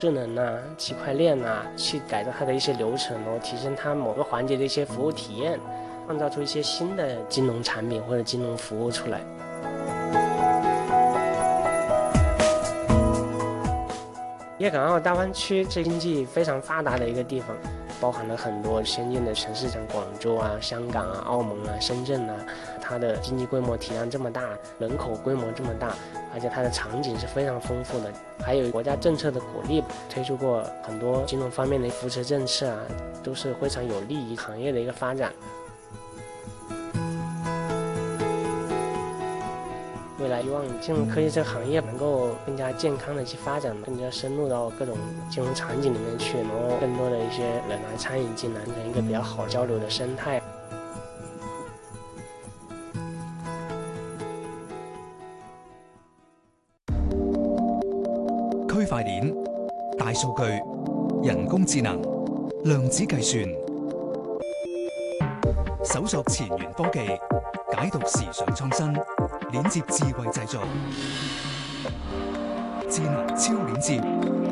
智能啊、区块链啊，去改造它的一些流程，然后提升它某个环节的一些服务体验，创造出一些新的金融产品或者金融服务出来。粤港澳大湾区是经济非常发达的一个地方，包含了很多先进的城市，像广州啊、香港啊、澳门啊、深圳啊，它的经济规模体量这么大，人口规模这么大，而且它的场景是非常丰富的，还有国家政策的鼓励，推出过很多金融方面的扶持政策啊，都是非常有利于行业的一个发展。未来希望金融科技这个行业能够更加健康的去发展，更加深入到各种金融场景里面去，然后更多的一些人来参与进来，形成一个比较好交流的生态。 區塊鏈、大數據、人工智能、量子計算，搜索前沿科技，解讀時尚創新，鏈接智慧製造，智能超鏈接。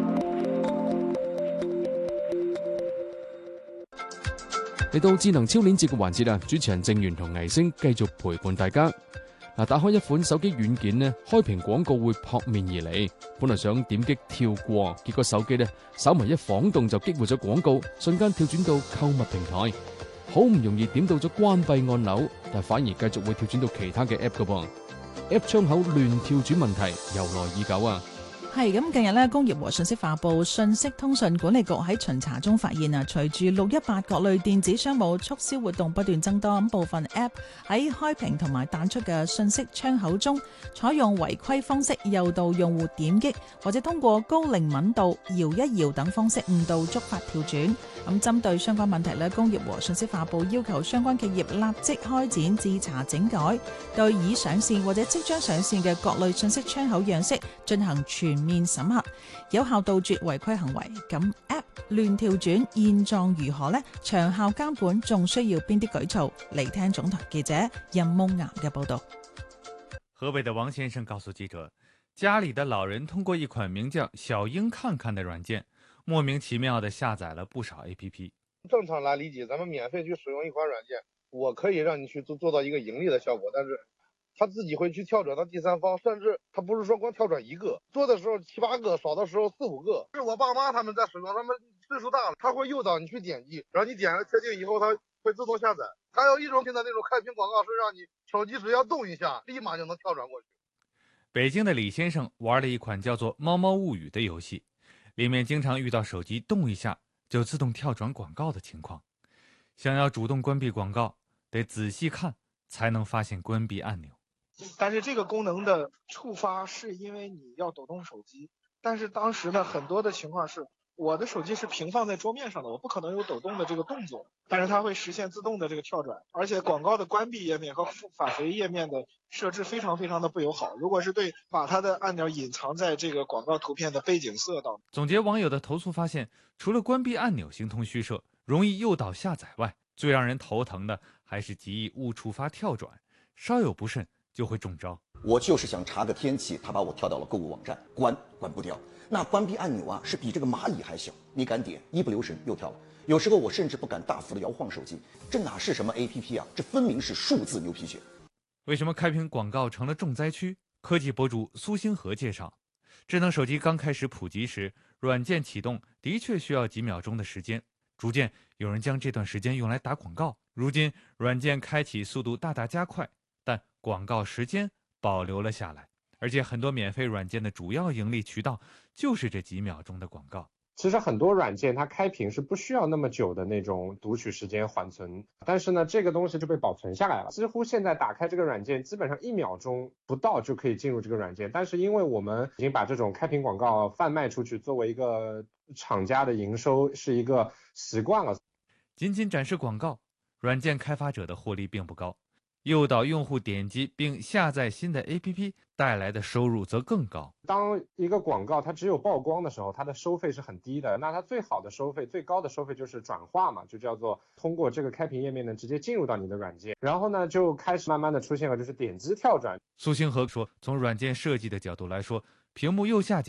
嚟到智能超鏈接嘅環節啊，主持人鄭源同倪星繼續陪伴大家。打開一款手機軟件呢，開屏廣告會撲面而嚟。本來想點擊跳過，結果手機呢稍微一晃動就激活咗廣告，瞬間跳轉到購物平台。好唔容易點到咗關閉按鈕，但反而繼續會跳轉到其他嘅 app 㗎噃。app 窗口亂跳轉問題由來已久啊。 係咁，近日咧，工業和信息化部信息通訊管理局喺巡查中發現啊，隨住618各類電子商務促銷活動不斷增多，咁部分 App 喺開屏同埋彈出嘅信息窗口中，採用違規方式誘導用戶點擊，或者通過高靈敏度搖一搖等方式誤導觸發跳轉。咁針對相關問題咧，工業和信息化部要求相關企業立即開展自查整改，對已上線或者即將上線嘅各類信息窗口樣式進行全面審核，有效杜絕違規行為。咁 App 亂跳轉現狀如何呢？長效監管仲需要邊啲舉措？嚟聽總台記者任夢岩嘅報道。 河北的王先生告訴記者，家裡的老人通過一款名叫小英看看的軟件，莫名其妙地下載了不少 APP。 正常來理解，咱們免費去使用一款軟件，我可以讓你去做到一個盈利的效果，但是他自己會去跳轉到第三方，甚至他不是說光跳轉一個，多的時候7、8個，少的時候4、5個。是我爸媽他們在使用，他們歲數大了，他會誘導你去點擊，然後你點了確定以後，他會自動下載。還有一種現在那種開屏廣告是讓你手機只要動一下，立馬就能跳轉過去。 北京的李先生玩了一款叫做《貓貓物語》的遊戲，裡面經常遇到手機動一下就自動跳轉廣告的情況。想要主動關閉廣告，得仔細看才能發現關閉按鈕。 但是這個功能的觸發是因為你要抖動手機，但是當時呢，很多的情況是我的手機是平放在桌面上的，我不可能有抖動的這個動作，但是它會實現自動的這個跳轉，而且廣告的關閉頁面和返回頁面的設置非常非常的不友好，如果是對把它的按鈕隱藏在這個廣告圖片的背景色當中。 總結網友的投訴發現，除了關閉按鈕形同虛設，容易誘導下載外，最讓人頭疼的還是極易誤觸發跳轉，稍有不慎就會中招。 我就是想查個天氣，他把我跳到了購物網站，關不掉。那關閉按鈕啊，是比這個螞蟻還小，你敢點，一不留神又跳了。有時候我甚至不敢大幅的搖晃手機，這哪是什麼 APP 啊？這分明是數字牛皮癣。 為什麼開屏廣告成了重災區？科技博主蘇星河介紹，智能手機剛開始普及時，軟件啟動的確需要幾秒鐘的時間，逐漸有人將這段時間用來打廣告。如今軟件開啟速度大大加快，但廣告時間保留了下來，而且很多免費軟件的主要盈利渠道就是這幾秒鐘的廣告。 其實很多軟件它開屏是不需要那麼久的那種讀取時間緩存，但是呢這個東西就被保存下來了。幾乎現在打開這個軟件基本上1秒鐘不到就可以進入這個軟件，但是因為我們已經把這種開屏廣告販賣出去，作為一個廠家的營收是一個習慣了。 僅僅展示廣告，軟件開發者的獲利並不高，誘導用戶點擊並下載新的 APP 帶來的收入則更高。 當一個廣告它只有曝光的時候，它的收費是很低的，那它最好的收費、最高的收費就是轉化嘛，就叫做通過這個開屏頁面呢直接進入到你的軟件，然後呢就開始慢慢的出現了就是點擊跳轉。 蘇星河說，從軟件設計的角度來說，屏幕右下角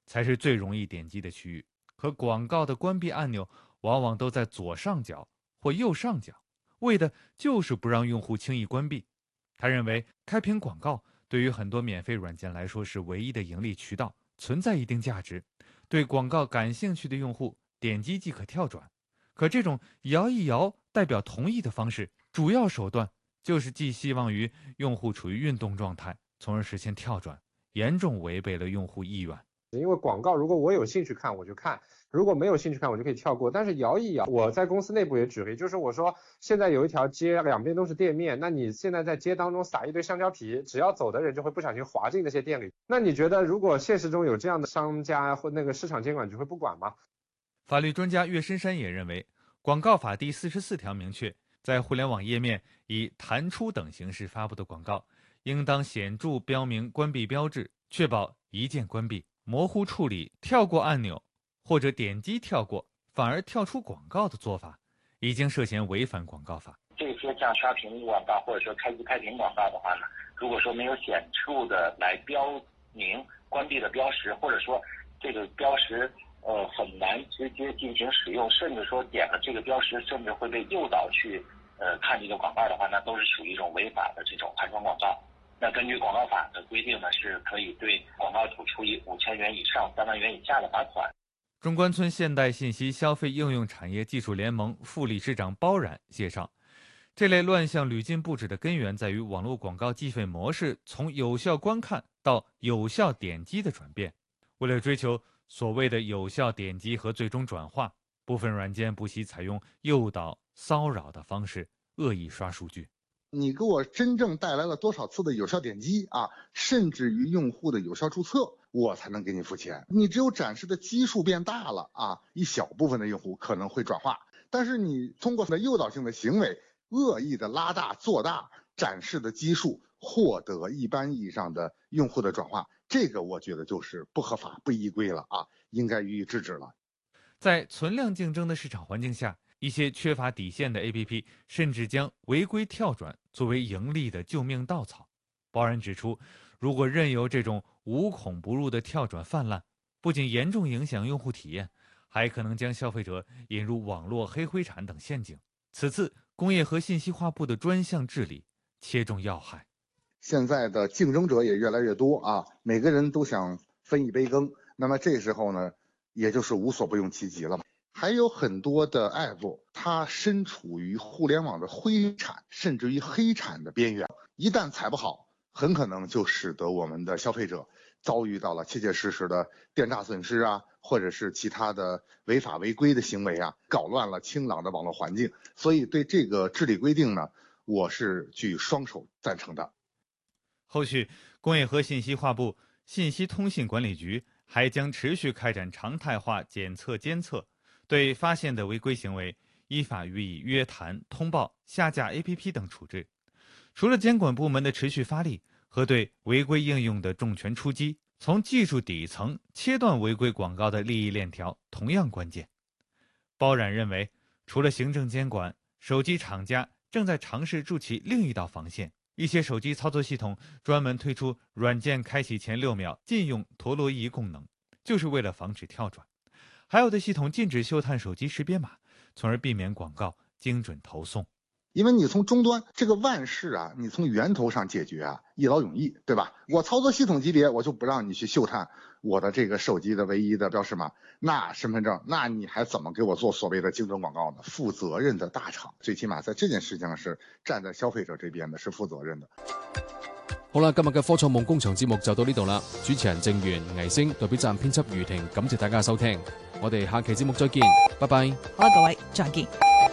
才是最容易点击的区域，可广告的关闭按钮往往都在左上角或右上角，为的就是不让用户轻易关闭。他认为开屏广告对于很多免费软件来说是唯一的盈利渠道，存在一定价值，对广告感兴趣的用户点击即可跳转。可这种摇一摇代表同意的方式，主要手段就是寄希望于用户处于运动状态，从而实现跳转，严重违背了用户意愿。 因为广告如果我有兴趣看我就看，如果没有兴趣看我就可以跳过。但是摇一摇，我在公司内部也举例，就是我说现在有一条街两边都是店面，那你现在在街当中撒一堆香蕉皮，只要走的人就会不小心滑进那些店里。那你觉得如果现实中有这样的商家或那个市场监管局会不管吗？ 法律专家岳深山也认为，广告法第44条明确，在互联网页面以弹出等形式发布的广告，应当显著标明关闭标志，确保一键关闭。模糊处理跳过按钮或者点击跳过反而跳出广告的做法，已经涉嫌违反广告法。 这些像刷屏广告或者说开机开屏广告的话呢，如果说没有显著的来标明关闭的标识，或者说这个标识很难直接进行使用，甚至说点了这个标识甚至会被诱导去看这个广告的话，那都是属于一种违法的这种弹窗广告。那根据广告法的规定呢，是可以对广告主处以5000元以上3万元以下的罚款。 中关村现代信息消费应用产业技术联盟副理事长包冉介绍，这类乱象屡禁不止的根源在于网络广告计费模式从有效观看到有效点击的转变。为了追求所谓的有效点击和最终转化，部分软件不惜采用诱导、骚扰的方式恶意刷数据。 你给我真正带来了多少次的有效点击啊，甚至于用户的有效注册，我才能给你付钱。你只有展示的基数变大了啊，一小部分的用户可能会转化，但是你通过诱导性的行为，恶意的拉大做大展示的基数，获得一般意义上的用户的转化，这个我觉得就是不合法不依规了啊，应该予以制止了。 在存量竞争的市场环境下，一些缺乏底线的 APP 甚至将违规跳转作为盈利的救命稻草。包冉指出，如果任由这种无孔不入的跳转泛滥，不仅严重影响用户体验，还可能将消费者引入网络黑灰产等陷阱。此次工业和信息化部的专项治理切中要害。 现在的竞争者也越来越多啊，每个人都想分一杯羹，那么这时候呢，也就是无所不用其极了。还有很多的 app 它身处于互联网的灰产甚至于黑产的边缘，一旦踩不好，很可能就使得我们的消费者遭遇到了切切实实的电诈损失啊，或者是其他的违法违规的行为啊，搞乱了清朗的网络环境。所以对这个治理规定呢，我是举双手赞成的。 后续工业和信息化部、信息通信管理局还将持续开展常态化检测监测，对发现的违规行为依法予以约谈、通报、下架 APP 等处置。除了监管部门的持续发力和对违规应用的重拳出击，从技术底层切断违规广告的利益链条同样关键。包冉认为，除了行政监管，手机厂家正在尝试筑起另一道防线。一些手机操作系统专门推出软件开启前6秒禁用陀螺仪功能，就是为了防止跳转。还有的系统禁止嗅探手机识别码，从而避免广告精准投送。 因为你从终端这个万事啊，你从源头上解决啊，一劳永逸，对吧？我操作系统级别，我就不让你去嗅探我的这个手机的唯一的标识码，那身份证，那你还怎么给我做所谓的精准广告呢？负责任的大厂，最起码在这件事情上是站在消费者这边的，是负责任的。 好啦，今日嘅科創夢工場節目就到呢度啦。主持人鄭源、倪星代表站編輯余婷，感謝大家收聽。我哋下期節目再見，拜拜。 好啦，各位再見。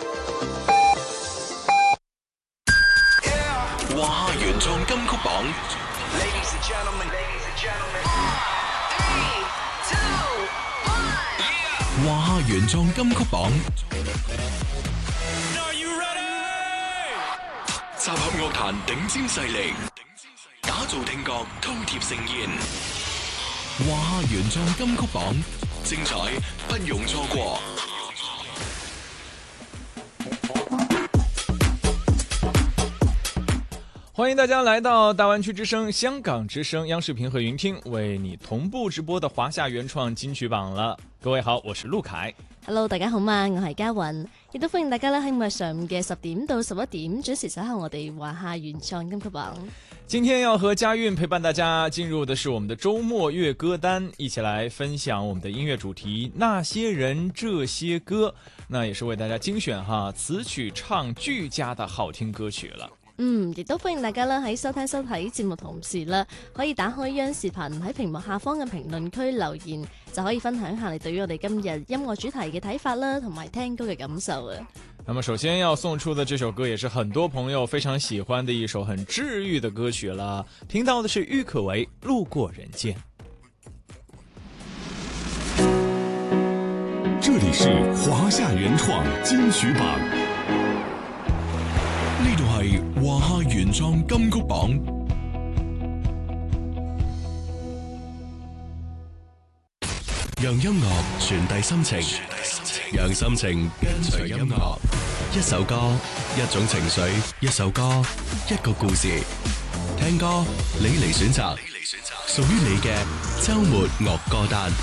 哇！原創金曲榜，哇！原創金曲榜，集合樂壇頂尖勢力，打造聽覺饕餮盛宴。哇！原創金曲榜，精彩不容錯過。 開欢迎大家来到大湾区之声、香港之声、央视频和云聽為你同步直播的華夏原創金曲榜了。各位好，我是陸凱。 Hello， 大家好嘛，我係嘉韻，亦都歡迎大家咧喺每日上午嘅10點到11點準時守候我哋華夏原創金曲榜。 今天要和佳韻陪伴大家進入的是我們的周末粵歌單，一起來分享我們的音樂主題那些人這些歌，那也是為大家精選詞曲唱俱佳的好聽歌曲了。 亦都歡迎大家啦喺收聽收睇節目同時啦，可以打開央視頻喺屏幕下方嘅評論區留言，就可以分享下你對於我哋今日音樂主題嘅睇法啦，同埋聽歌嘅感受啊。 那麼首先要送出的這首歌也是很多朋友非常喜歡的一首很治癒的歌曲了，聽到的是郁可唯《路過人間》。 這裡是華夏原創金曲榜，呢度係華夏原創金曲榜。讓音樂傳遞心情，讓心情跟隨音樂。一首歌，一種情緒；一首歌，一個故事。聽歌，你嚟選擇，屬於你嘅週末樂歌單。